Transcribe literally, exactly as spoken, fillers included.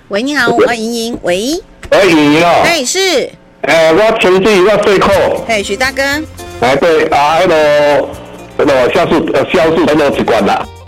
喂，你好，我莹莹。喂， 喂，莹莹哦。 哎，是。 哎，我亲戚我水库。 哎，许大哥。 哎，对啊，那个那个销售呃销售很多一罐啦。